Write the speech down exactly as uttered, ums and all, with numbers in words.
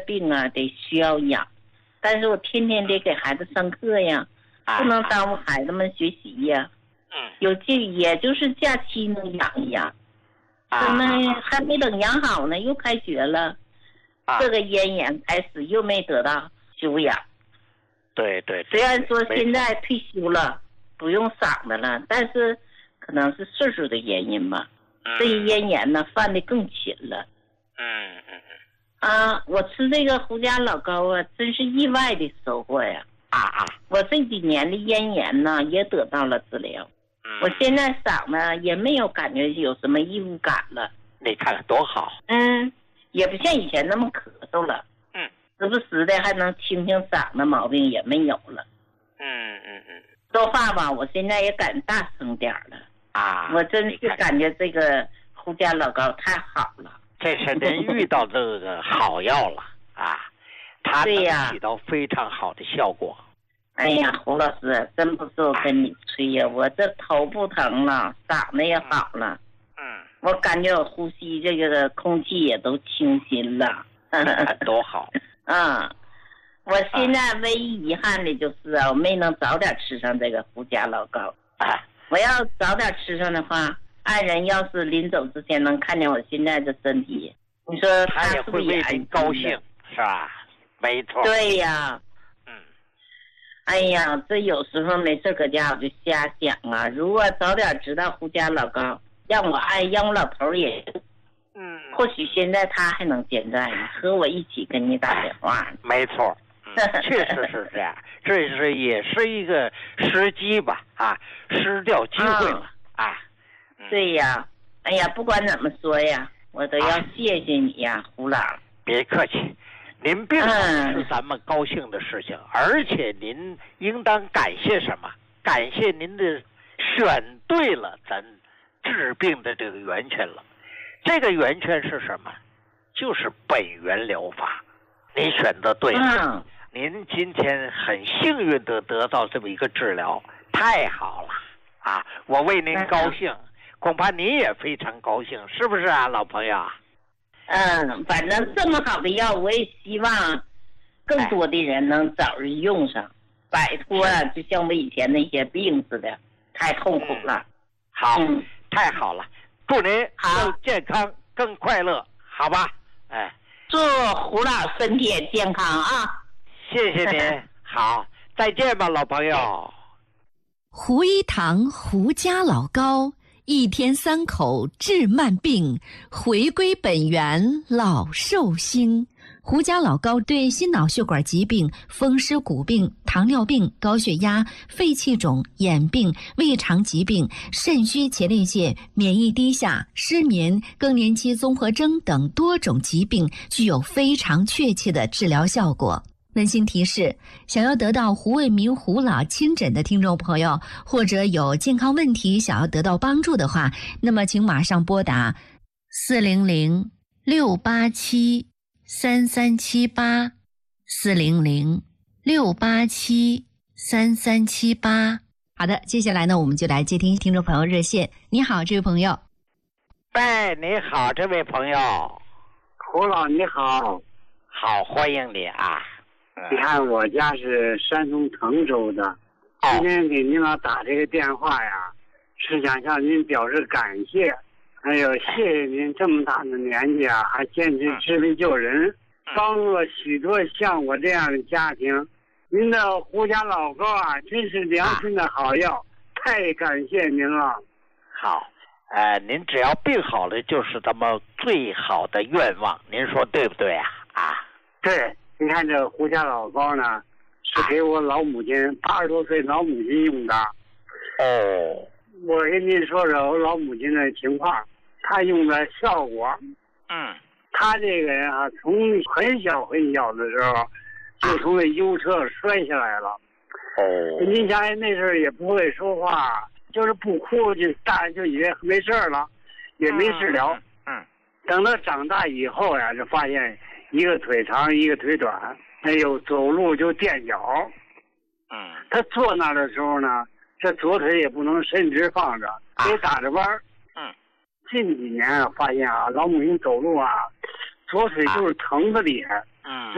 病啊得需要养，但是我天天得给孩子上课呀，不能耽误孩子们学习呀。 嗯， 有这也就是假期能养一养，他们还没等养好呢，又开学了，这个咽炎开始又没得到休养。 对对， 虽然说现在退休了，不用嗓子了，但是可能是岁数的原因吧，这一咽炎呢犯的更勤了。 嗯嗯嗯。啊，我吃这个胡家老高啊，真是意外的收获呀！ 啊啊！ 我这几年的咽炎呢，也得到了治疗。我现在嗓子也没有感觉有什么异物感了。 你看多好。 嗯，也不像以前那么咳嗽了。 嗯， 时不时的还能清清嗓子，毛病也没有了。 嗯嗯嗯， 说话吧，我现在也敢大声点了啊！ 我真是感觉这个胡家老高太好了。 这是您遇到这个好药了啊，它能起到非常好的效果。 哎呀，胡老师，真不是我跟你吹呀，我这头不疼了，嗓子也好了。 嗯， 我感觉我呼吸这个空气也都清新了。 多好。 嗯，我现在唯一遗憾的就是啊，我没能早点吃上这个胡家老高。 啊， 我要早点吃上的话，爱人要是临走之前能看见我现在的身体，你说他也会为您高兴，是吧？没错。 对呀。 嗯。 哎呀，这有时候没事搁家我就瞎想啊，如果早点知道胡家老高，让我爱让我老头也， 嗯， 或许现在他还能健在呢，和我一起跟你打电话。 没错。嗯、确实是这样，这是也是一个时机吧，啊，失掉机会了、嗯、啊。 对呀，哎呀，不管怎么说呀，我都要谢谢你呀，啊、胡老。 别客气，您病好是咱们高兴的事情，嗯、而且您应当感谢什么？感谢您的选对了咱治病的这个源泉了。这个源泉是什么？就是本源疗法。您选择对了。 嗯。 您今天很幸运的得到这么一个治疗，太好了啊！我为您高兴，恐怕您也非常高兴，是不是啊，老朋友？ 嗯，反正这么好的药，我也希望更多的人能早日用上，哎、摆脱啊，就像我以前那些病似的，太痛苦了。 好，嗯、太好了，祝您更健康、更快乐，好吧？哎， 祝胡老身体健康啊！ 谢谢您，好，再见吧，老朋友。 胡一堂胡家老高，一天三口治慢病，回归本源老寿星。胡家老高对心脑血管疾病、风湿骨病、糖尿病、高血压、肺气肿、眼病、胃肠疾病、肾虚前列腺、免疫低下、失眠、更年期综合征等多种疾病具有非常确切的治疗效果。温馨提示，想要得到胡卫民胡老亲诊的听众朋友，或者有健康问题想要得到帮助的话，那么请马上拨打四零零六八七三三七八四零零六八七三三七八。好的，接下来呢，我们就来接听听众朋友热线。你好，这位朋友。 喂，你好，这位朋友。 胡老你好。 好，欢迎你啊。 你看我家是山东滕州的，今天给您老打这个电话呀，是想向您表示感谢，还有谢谢您这么大的年纪啊，还坚持治病救人，帮助了许多像我这样的家庭。您的胡家老高啊，真是良心的好药，太感谢您了。 好，呃，您只要病好了，就是咱们最好的愿望，您说对不对啊？啊， 对。你看这胡家老高呢，是给我老母亲八十多岁老母亲用的。 哦， 我跟您说说我老母亲的情况，她用的效果。 嗯， 她这个人啊，从很小很小的时候就从那优车摔下来了。 哦， 您想那时候也不会说话，就是不哭就大人就以为没事了，也没治疗。 嗯，嗯等到长大以后呀，就发现。一个腿长，一个腿短，还有走路就垫脚。 嗯， 他坐那儿的时候呢，这左腿也不能伸直放着，得打着弯儿。 嗯， 近几年啊，发现啊，老母亲走路啊，左腿就是疼的厉害。 嗯。